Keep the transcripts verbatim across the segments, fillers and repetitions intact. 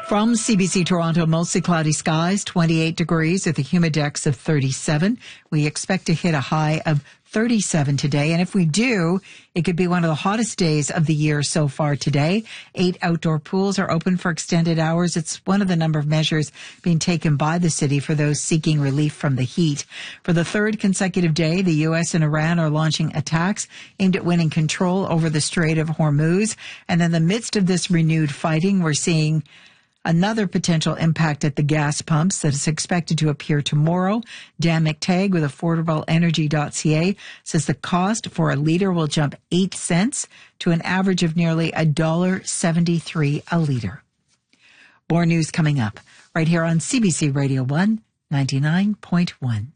From C B C Toronto, mostly cloudy skies, twenty-eight degrees with a humidex of thirty-seven. We expect to hit a high of thirty-seven today. And if we do, it could be one of the hottest days of the year so far today. Eight outdoor pools are open for extended hours. It's one of the number of measures being taken by the city for those seeking relief from the heat. For the third consecutive day, the U S and Iran are launching attacks aimed at winning control over the Strait of Hormuz. And in the midst of this renewed fighting, we're seeing another potential impact at the gas pumps that is expected to appear tomorrow. Dan McTagg with affordable energy dot c a says the cost for a litre will jump eight cents to an average of nearly one dollar seventy-three a litre. More news coming up right here on C B C Radio one ninety-nine point one.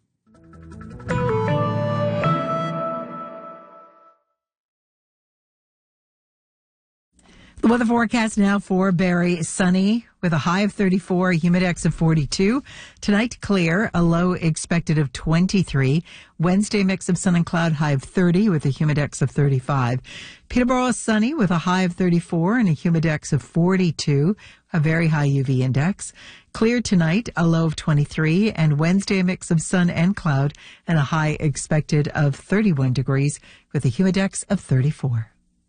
The weather forecast now for Barrie, sunny with a high of thirty-four, a humidex of forty-two. Tonight, clear, a low expected of twenty-three. Wednesday, mix of sun and cloud, high of thirty with a humidex of thirty-five. Peterborough, sunny with a high of thirty-four and a humidex of forty-two, a very high U V index. Clear tonight, a low of twenty-three, and Wednesday, a mix of sun and cloud and a high expected of thirty-one degrees with a humidex of thirty-four.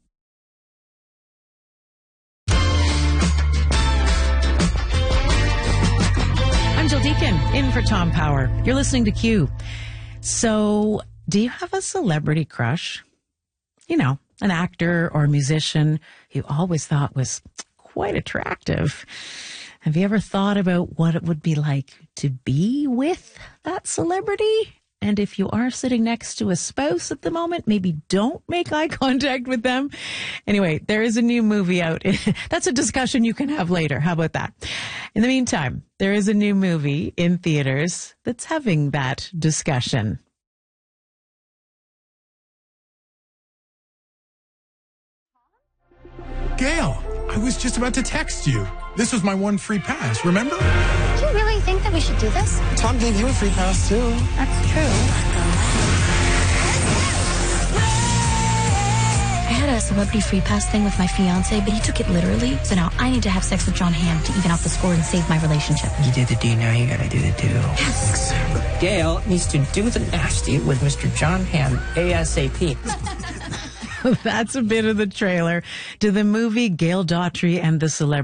I'm Jill Deacon, in for Tom Power. You're listening to Q. So, do you have a celebrity crush? You know, an actor or a musician you always thought was quite attractive. Have you ever thought about what it would be like to be with that celebrity? And if you are sitting next to a spouse at the moment, maybe don't make eye contact with them. Anyway, there is a new movie out. That's a discussion you can have later. How about that? In the meantime, there is a new movie in theaters that's having that discussion. Gail, I was just about to text you. This was my one free pass, remember? Do you really think that we should do this? Tom gave you a free pass, too. That's true. I had a celebrity free pass thing with my fiance, but he took it literally. So now I need to have sex with John Hamm to even out the score and save my relationship. You did the do, now you gotta do the do. Yes. Gail needs to do the nasty with Mister John Hamm ASAP. That's a bit of the trailer to the movie Gail Daughtry and the Celebrity.